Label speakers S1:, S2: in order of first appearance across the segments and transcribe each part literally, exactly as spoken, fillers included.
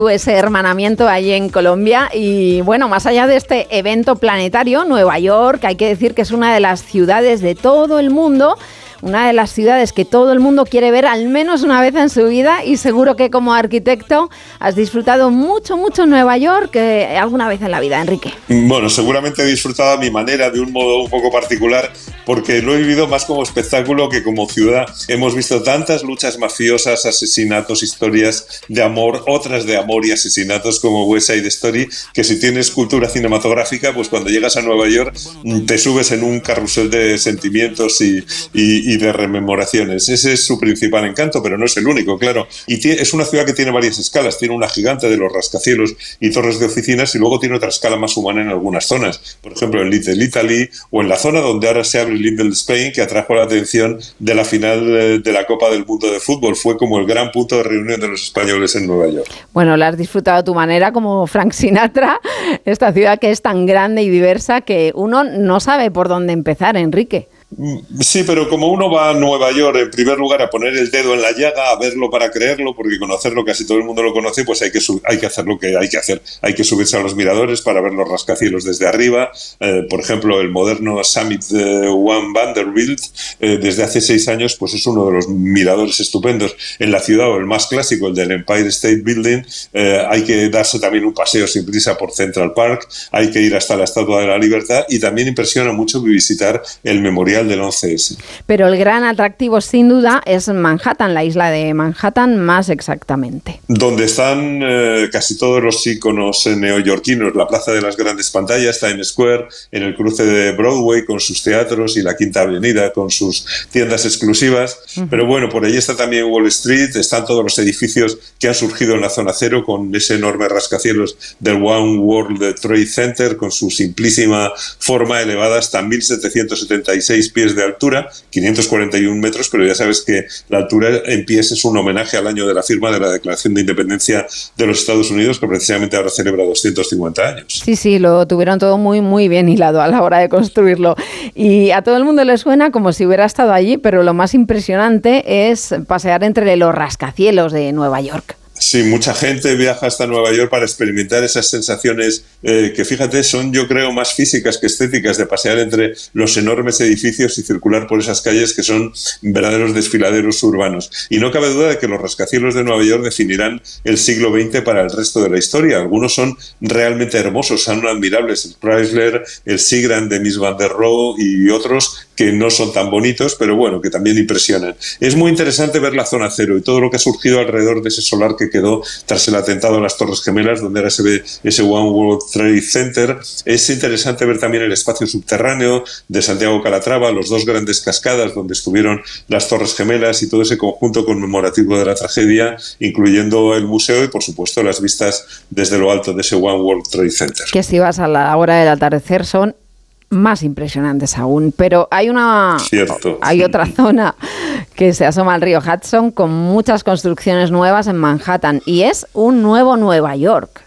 S1: ese hermanamiento allí en Colombia. Y bueno, más allá de este evento planetario, Nueva York, hay que decir que es una de las ciudades de todo el mundo, una de las ciudades que todo el mundo quiere ver al menos una vez en su vida, y seguro que como arquitecto has disfrutado mucho, mucho Nueva York eh, alguna vez en la vida, Enrique.
S2: Bueno, seguramente he disfrutado a mi manera, de un modo un poco particular, porque lo he vivido más como espectáculo que como ciudad. Hemos visto tantas luchas mafiosas, asesinatos, historias de amor, otras de amor y asesinatos como West Side Story, que si tienes cultura cinematográfica, pues cuando llegas a Nueva York te subes en un carrusel de sentimientos y, y, y de rememoraciones. Ese es su principal encanto, pero no es el único, claro. Y tiene, es una ciudad que tiene varias escalas. Tiene una gigante de los rascacielos y torres de oficinas, y luego tiene otra escala más humana en algunas zonas. Por ejemplo, en Little Italy, o en la zona donde ahora se abre Little Spain, que atrajo la atención de la final de la Copa del Mundo de Fútbol. Fue como el gran punto de reunión de los españoles en Nueva York.
S1: Bueno, la has disfrutado a tu manera, como Frank Sinatra, esta ciudad que es tan grande y diversa que uno no sabe por dónde empezar, Enrique.
S2: Sí, pero como uno va a Nueva York, en primer lugar, a poner el dedo en la llaga, a verlo para creerlo, porque conocerlo casi todo el mundo lo conoce, pues hay que, sub- hay que hacer lo que hay que hacer. Hay que subirse a los miradores para ver los rascacielos desde arriba. Eh, por ejemplo, el moderno Summit eh, One Vanderbilt, eh, desde hace seis años, pues es uno de los miradores estupendos en la ciudad, o el más clásico, el del Empire State Building. Eh, hay que darse también un paseo sin prisa por Central Park, hay que ir hasta la Estatua de la Libertad, y también impresiona mucho visitar el Memorial del once ese.
S1: Pero el gran atractivo, sin duda, es Manhattan, la isla de Manhattan más exactamente.
S2: Donde están eh, casi todos los íconos neoyorquinos, la plaza de las grandes pantallas, Times Square, en el cruce de Broadway con sus teatros y la Quinta Avenida con sus tiendas exclusivas. Uh-huh. Pero bueno, por ahí está también Wall Street, están todos los edificios que han surgido en la zona cero, con ese enorme rascacielos del One World Trade Center, con su simplísima forma elevada hasta mil setecientos setenta y seis pies de altura, quinientos cuarenta y un metros, pero ya sabes que la altura en pies es un homenaje al año de la firma de la Declaración de Independencia de los Estados Unidos, que precisamente ahora celebra doscientos cincuenta años.
S1: Sí, sí, lo tuvieron todo muy, muy bien hilado a la hora de construirlo. Y a todo el mundo le suena como si hubiera estado allí, pero lo más impresionante es pasear entre los rascacielos de Nueva York.
S2: Sí, mucha gente viaja hasta Nueva York para experimentar esas sensaciones eh, que, fíjate, son, yo creo, más físicas que estéticas, de pasear entre los enormes edificios y circular por esas calles que son verdaderos desfiladeros urbanos. Y no cabe duda de que los rascacielos de Nueva York definirán el siglo veinte para el resto de la historia. Algunos son realmente hermosos, son admirables, el Chrysler, el Seagram de Mies van der Rohe y otros que no son tan bonitos, pero bueno, que también impresionan. Es muy interesante ver la zona cero y todo lo que ha surgido alrededor de ese solar que quedó tras el atentado a las Torres Gemelas, donde ahora se ve ese One World Trade Center. Es interesante ver también el espacio subterráneo de Santiago Calatrava, los dos grandes cascadas donde estuvieron las Torres Gemelas y todo ese conjunto conmemorativo de la tragedia, incluyendo el museo y, por supuesto, las vistas desde lo alto de ese One World Trade Center.
S1: Que si vas a la hora del atardecer son más impresionantes aún, pero hay una
S2: Cierto.
S1: hay otra zona que se asoma al río Hudson con muchas construcciones nuevas en Manhattan, y es un nuevo Nueva York.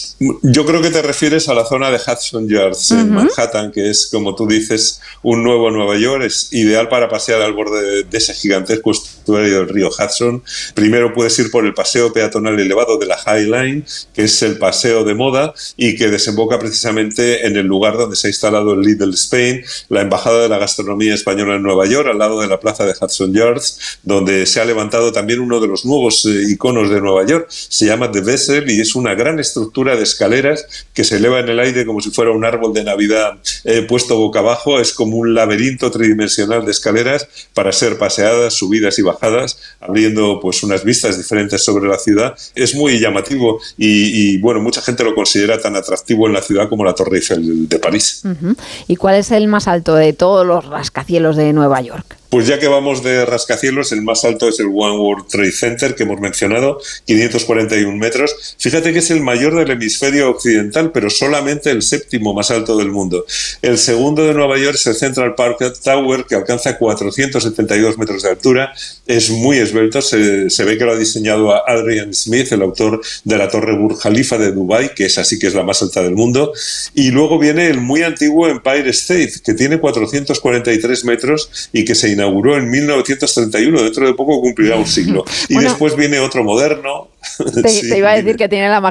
S2: Yo creo que te refieres a la zona de Hudson Yards, uh-huh, en Manhattan, que es, como tú dices, un nuevo Nueva York. Es ideal para pasear al borde de, de ese gigantesco estuario del río Hudson. Primero puedes ir por el paseo peatonal elevado de la High Line, que es el paseo de moda y que desemboca precisamente en el lugar donde se ha instalado el Little Spain, la embajada de la gastronomía española en Nueva York, al lado de la plaza de Hudson Yards, donde se ha levantado también uno de los nuevos eh, iconos de Nueva York. Se llama The Vessel y es una gran estructura de escaleras que se eleva en el aire como si fuera un árbol de Navidad eh, puesto boca abajo. Es como un laberinto tridimensional de escaleras para ser paseadas, subidas y bajadas, abriendo pues unas vistas diferentes sobre la ciudad. Es muy llamativo y, y bueno, mucha gente lo considera tan atractivo en la ciudad como la Torre Eiffel de París.
S1: Uh-huh. ¿Y cuál es el más alto de todos los rascacielos de Nueva York?
S2: Pues ya que vamos de rascacielos, el más alto es el One World Trade Center, que hemos mencionado, quinientos cuarenta y un metros. Fíjate que es el mayor del hemisferio occidental, pero solamente el séptimo más alto del mundo. El segundo de Nueva York es el Central Park Tower, que alcanza cuatrocientos setenta y dos metros de altura. Es muy esbelto, se, se ve que lo ha diseñado a Adrian Smith, el autor de la Torre Burj Khalifa de Dubái, que es así que es la más alta del mundo. Y luego viene el muy antiguo Empire State, que tiene cuatrocientos cuarenta y tres metros y que se inauguró inauguró en mil novecientos treinta y uno, dentro de poco cumplirá un siglo. Y bueno, después viene otro moderno.
S1: Te, sí, te iba a decir que tiene la